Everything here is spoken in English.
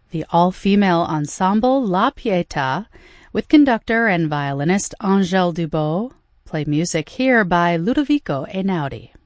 the all-female ensemble La Pietà, with conductor and violinist Angèle Dubos, play music here by Ludovico Einaudi.